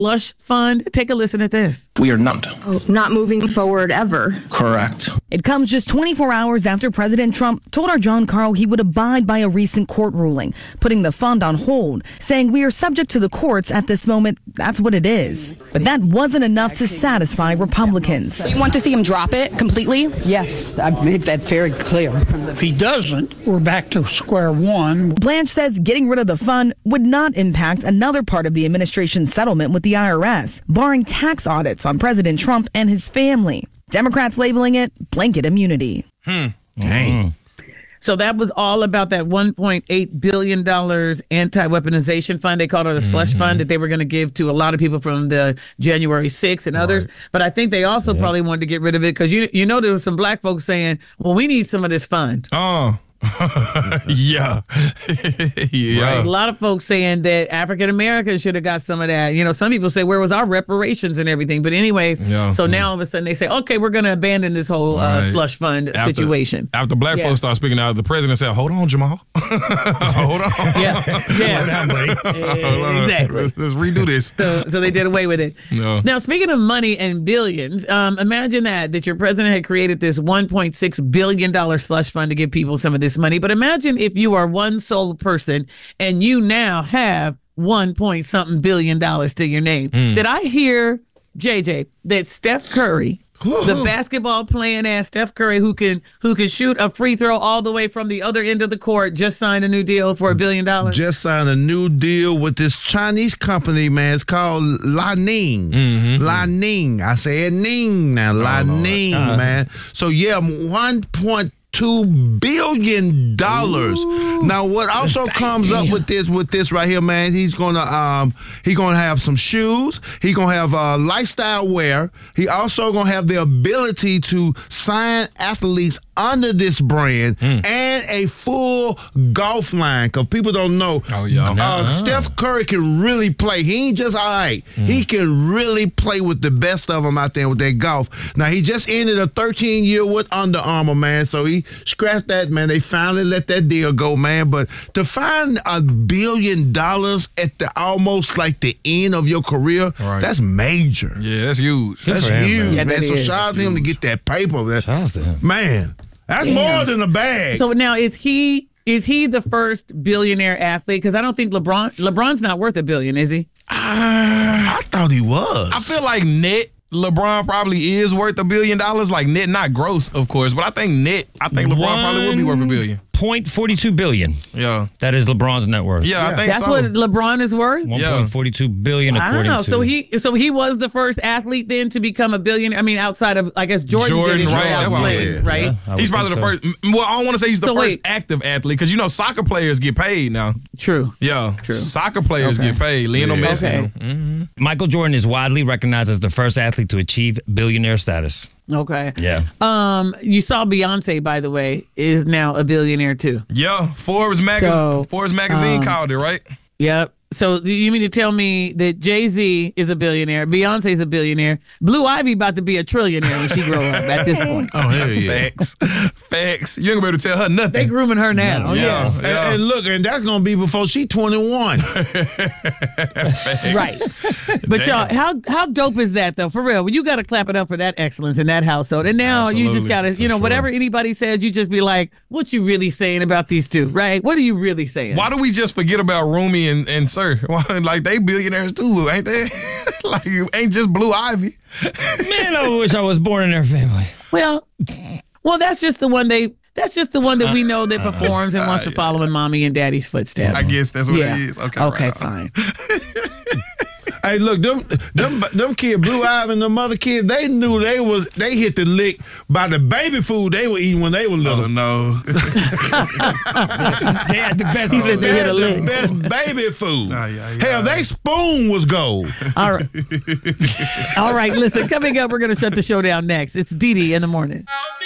slush fund. Take a listen at this. We are not. Not moving forward ever. Correct. It comes just 24 hours after President Trump told our John Carl he would abide by a recent court ruling, putting the fund on hold, saying we are subject to the courts at this moment. That's what it is. But that wasn't enough to satisfy Republicans. You want to see him drop it completely? Yes, I've made that very clear. If he doesn't, we're back to square one. Blanche says getting rid of the fund would not impact another part of the administration's settlement with the IRS, barring tax audits on President Trump and his family. Democrats labeling it blanket immunity. Dang. So that was all about that $1.8 billion anti-weaponization fund. They called it a slush fund that they were going to give to a lot of people from the January 6th and others. But I think they also probably wanted to get rid of it because, you know, there was some black folks saying, well, we need some of this fund. Oh. Yeah. A lot of folks saying that African Americans should have got some of that. You know, some people say, where was our reparations and everything? But anyways, so now all of a sudden they say, okay, we're going to abandon this whole slush fund situation. After black folks start speaking out, the president said, hold on, Jamal. Hold on. Slow down, buddy. Exactly. Let's redo this. So they did away with it. Now, speaking of money and billions, imagine that your president had created this $1.6 billion slush fund to give people some of this money. But imagine if you are one sole person and you now have $1 billion to your name. Did I hear, JJ, that Steph Curry, the basketball playing ass Steph Curry, who can shoot a free throw all the way from the other end of the court, just signed a new deal for $1 billion? Just signed a new deal with this Chinese company, man. It's called La Ning. La Ning. I say it Ning now. La Ning, man. So yeah, $1.2 billion. Now, what also comes up with this right here, man? He's gonna have some shoes. He's gonna have lifestyle wear. He also gonna have the ability to sign athletes under this brand and a full golf line. Because people don't know. Steph Curry can really play. He ain't just all right. He can really play with the best of them out there with that golf. Now, he just ended a 13-year with Under Armour, man. So he scratched that, man. They finally let that deal go, man. But to find $1 billion at the almost like the end of your career, that's major. Yeah, that's huge. That's huge, man. So shout out to him to get that paper, man. That's more than a bag. So now is he the first billionaire athlete? Because I don't think LeBron's not worth $1 billion, is he? I thought he was. I feel like net LeBron probably is worth $1 billion. Like net, not gross, of course, but I think LeBron probably would be worth $1 billion. $1.42 billion. Yeah. That is LeBron's net worth. Yeah, I think that's what LeBron is worth? $1.42 billion according to. So he was the first athlete then to become a billionaire. I mean, outside of, I guess, Jordan did it right? Yeah, he's probably the first. Well, I don't want to say he's the first active athlete because, you know, soccer players get paid now. True. Yeah. True. Soccer players get paid. Lionel Messi. Michael Jordan is widely recognized as the first athlete to achieve billionaire status. Okay. Yeah. You saw Beyonce, by the way, is now a billionaire too. Yeah. Forbes magazine called it, right? Yep. So do you mean to tell me that Jay-Z is a billionaire, Beyonce's a billionaire, Blue Ivy about to be a trillionaire when she grow up at this point? Oh, hell yeah. Facts. You ain't gonna be able to tell her nothing. They grooming her now. Yeah. And look, and that's gonna be before she's 21. Right. But y'all, how dope is that though? For real. You gotta clap it up for that excellence in that household. And now you just gotta, whatever anybody says, you just be like, what you really saying about these two, right? What are you really saying? Why do we just forget about Rumi and Sir? Like, they billionaires too, ain't they? Like, you ain't just Blue Ivy. Man, I wish I was born in their family. Well, that's just the one that we know that performs and wants to follow in mommy and daddy's footsteps. I guess that's what it is. Okay, fine. Hey, look, them kids, Blue Ivy and them other kids, they knew they hit the lick by the baby food they were eating when they were little. Oh, no. They had the best. He said they hit the best baby food. Hell, they spoon was gold. All right. All right, listen, coming up, we're going to shut the show down next. It's Dee Dee in the morning.